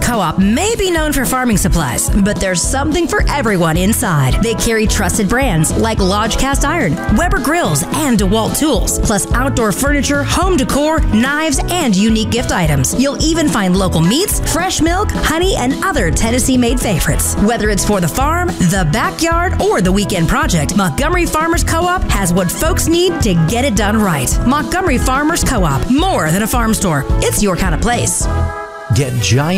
Co-op may be known for farming supplies, but there's something for everyone inside. They carry trusted brands like Lodge Cast Iron, Weber Grills, and DeWalt Tools, plus outdoor furniture, home decor, knives, and unique gift items. You'll even find local meats, fresh milk, honey, and other Tennessee-made favorites. Whether it's for the farm, the backyard, or the weekend project, Montgomery Farmers Co-op has what folks need to get it done right. Montgomery Farmers Co-op, more than a farm store. It's your kind of place. Get giant